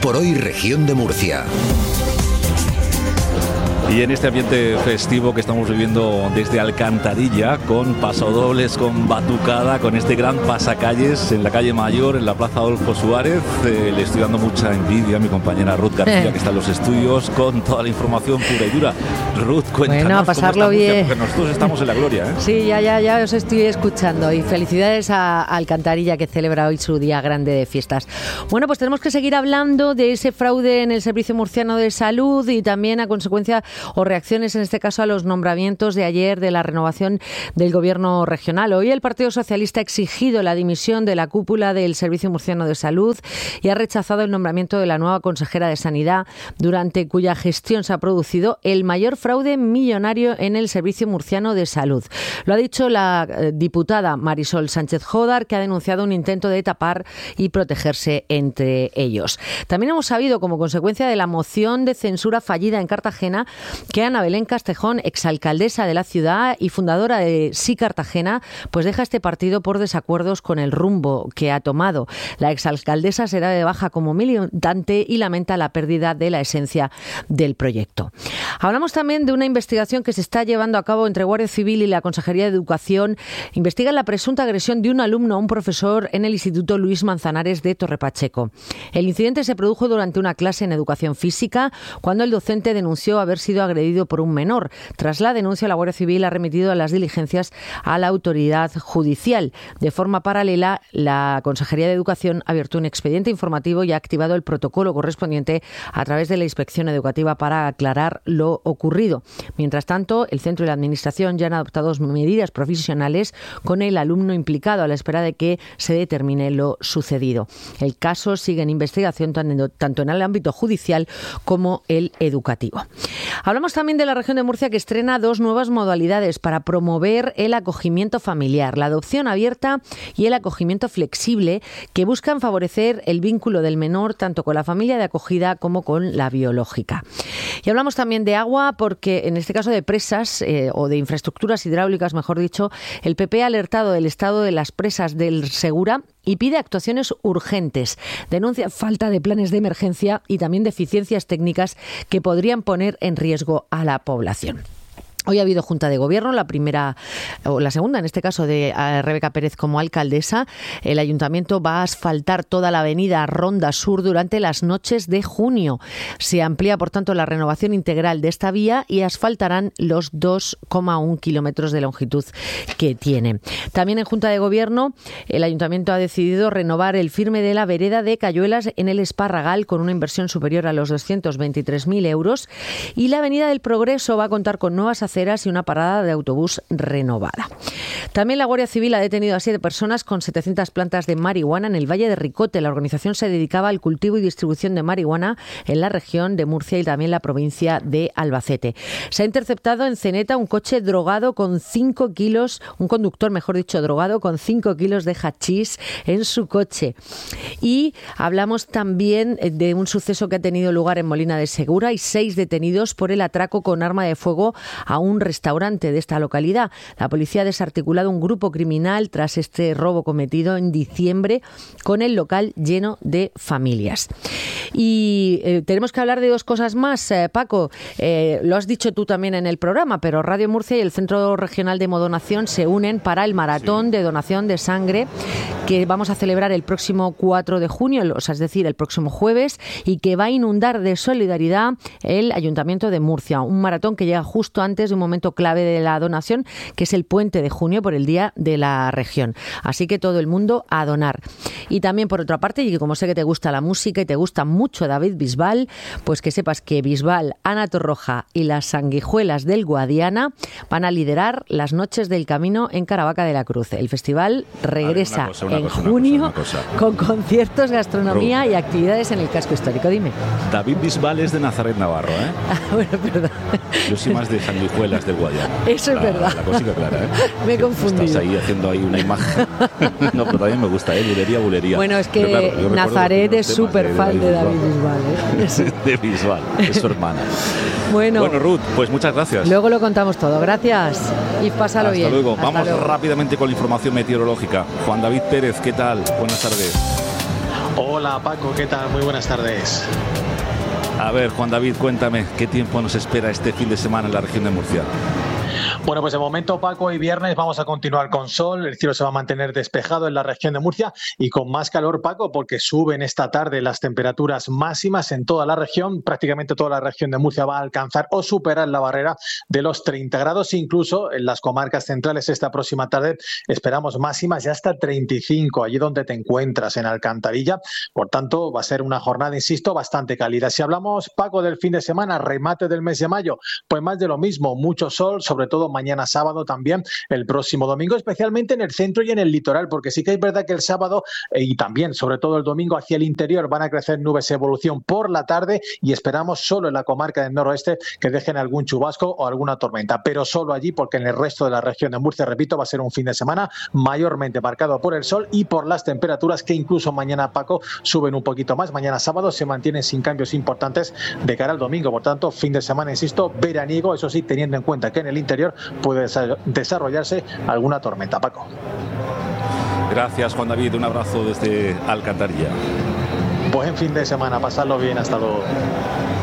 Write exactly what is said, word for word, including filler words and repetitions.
por Hoy Región de Murcia. Y en este ambiente festivo que estamos viviendo desde Alcantarilla, con pasodobles, con batucada, con este gran pasacalles en la calle Mayor, en la Plaza Adolfo Suárez, eh, le estoy dando mucha envidia a mi compañera Ruth García, eh. que está en los estudios con toda la información pura y dura. Ruth, cuéntanos bueno, a pasarlo cómo está bien. Murcia, porque nosotros estamos en la gloria, ¿eh? Sí, ya, ya, ya os estoy escuchando. Y felicidades a Alcantarilla, que celebra hoy su día grande de fiestas. Bueno, pues tenemos que seguir hablando de ese fraude en el Servicio Murciano de Salud y también a consecuencia o reacciones en este caso a los nombramientos de ayer de la renovación del Gobierno regional. Hoy el Partido Socialista ha exigido la dimisión de la cúpula del Servicio Murciano de Salud y ha rechazado el nombramiento de la nueva consejera de Sanidad, durante cuya gestión se ha producido el mayor fraude millonario en el Servicio Murciano de Salud. Lo ha dicho la eh, diputada Marisol Sánchez Jódar, que ha denunciado un intento de tapar y protegerse entre ellos. También hemos sabido, como consecuencia de la moción de censura fallida en Cartagena, que Ana Belén Castejón, exalcaldesa de la ciudad y fundadora de Sí Cartagena, pues deja este partido por desacuerdos con el rumbo que ha tomado. La exalcaldesa será de baja como militante y lamenta la pérdida de la esencia del proyecto. Hablamos también de una investigación que se está llevando a cabo entre Guardia Civil y la Consejería de Educación. Investigan la presunta agresión de un alumno a un profesor en el Instituto Luis Manzanares de Torrepacheco. El incidente se produjo durante una clase en Educación Física, cuando el docente denunció haber sido agredido por un menor. Tras la denuncia, la Guardia Civil ha remitido las diligencias a la autoridad judicial. De forma paralela, la Consejería de Educación ha abierto un expediente informativo y ha activado el protocolo correspondiente a través de la Inspección Educativa para aclarar lo ocurrido. Mientras tanto, el centro y la Administración ya han adoptado medidas provisionales con el alumno implicado, a la espera de que se determine lo sucedido. El caso sigue en investigación tanto en el ámbito judicial como el educativo. Hablamos también de la región de Murcia, que estrena dos nuevas modalidades para promover el acogimiento familiar, la adopción abierta y el acogimiento flexible, que buscan favorecer el vínculo del menor tanto con la familia de acogida como con la biológica. Y hablamos también de agua, porque en este caso de presas eh, o de infraestructuras hidráulicas, mejor dicho, el P P ha alertado del estado de las presas del Segura y pide actuaciones urgentes. Denuncia falta de planes de emergencia y también deficiencias técnicas que podrían poner en riesgo a la población. Hoy ha habido Junta de Gobierno, la primera o la segunda, en este caso, de Rebeca Pérez como alcaldesa. El Ayuntamiento va a asfaltar toda la avenida Ronda Sur durante las noches de junio. Se amplía, por tanto, la renovación integral de esta vía y asfaltarán los dos coma uno kilómetros de longitud que tiene. También en Junta de Gobierno, el Ayuntamiento ha decidido renovar el firme de la vereda de Cayuelas en el Esparragal con una inversión superior a los doscientos veintitrés mil euros, y la Avenida del Progreso va a contar con nuevas aceras y una parada de autobús renovada. También la Guardia Civil ha detenido a siete personas con setecientas plantas de marihuana en el Valle de Ricote. La organización se dedicaba al cultivo y distribución de marihuana en la región de Murcia y también la provincia de Albacete. Se ha interceptado en Ceneta un coche drogado con cinco kilos, un conductor, mejor dicho, drogado con cinco kilos de hachís en su coche. Y hablamos también de un suceso que ha tenido lugar en Molina de Segura y seis detenidos por el atraco con arma de fuego a un restaurante de esta localidad. La policía ha desarticulado un grupo criminal tras este robo cometido en diciembre, con el local lleno de familias. Y eh, tenemos que hablar de dos cosas más, eh, Paco. Eh, lo has dicho tú también en el programa, pero Radio Murcia y el Centro Regional de Hemodonación se unen para el maratón sí. de donación de sangre que vamos a celebrar el próximo cuatro de junio, o sea, es decir, el próximo jueves, y que va a inundar de solidaridad el Ayuntamiento de Murcia. Un maratón que llega justo antes de un momento clave de la donación, que es el puente de junio por el Día de la Región. Así que todo el mundo a donar. Y también, por otra parte, y como sé que te gusta la música y te gusta mucho David Bisbal, pues que sepas que Bisbal, Ana Torroja y las Sanguijuelas del Guadiana van a liderar las Noches del Camino en Caravaca de la Cruz. El festival regresa ver, cosa, en cosa, junio cosa, con conciertos, gastronomía Ro. y actividades en el casco histórico. Dime. David Bisbal es de Nazaret Navarro, ¿eh? Ah, bueno, perdón. Yo soy más de Sanguijuelas del Guadiana. Eso es la, verdad. La cosita clara, ¿eh? Me he confundido. Estás ahí haciendo ahí una imagen. No, pero también me gusta, ¿eh? Bulería, bulería. Bueno, es que claro, Nazaret es súper fan de David Bisbal, ¿eh? De Bisbal, es su hermana. Bueno, bueno, Ruth, pues muchas gracias. Luego lo contamos todo. Gracias. Y pásalo Hasta bien. Luego. Hasta Vamos luego. rápidamente con la información meteorológica. Juan David Pérez, ¿qué tal? Buenas tardes. Hola Paco, ¿qué tal? Muy buenas tardes. A ver, Juan David, cuéntame, ¿qué tiempo nos espera este fin de semana en la región de Murcia? Bueno, pues de momento, Paco, hoy viernes vamos a continuar con sol, el cielo se va a mantener despejado en la región de Murcia y con más calor, Paco, porque suben esta tarde las temperaturas máximas en toda la región, prácticamente toda la región de Murcia va a alcanzar o superar la barrera de los treinta grados, incluso en las comarcas centrales esta próxima tarde esperamos máximas ya hasta treinta y cinco, allí donde te encuentras, en Alcantarilla, por tanto va a ser una jornada, insisto, bastante cálida. Si hablamos, Paco, del fin de semana, remate del mes de mayo, pues más de lo mismo, mucho sol, sobre todo mañana sábado, también el próximo domingo, especialmente en el centro y en el litoral, porque sí que es verdad que el sábado eh, y también sobre todo el domingo hacia el interior van a crecer nubes de evolución por la tarde y esperamos solo en la comarca del noroeste que dejen algún chubasco o alguna tormenta, pero solo allí, porque en el resto de la región de Murcia, repito, va a ser un fin de semana mayormente marcado por el sol y por las temperaturas que incluso mañana, Paco, suben un poquito más. Mañana sábado se mantienen sin cambios importantes de cara al domingo, por tanto fin de semana, insisto, veraniego, eso sí, teniendo en cuenta que en el interior puede desarrollarse alguna tormenta, Paco. Gracias, Juan David, un abrazo desde Alcantarilla. Buen fin de semana, pasadlo bien, hasta luego.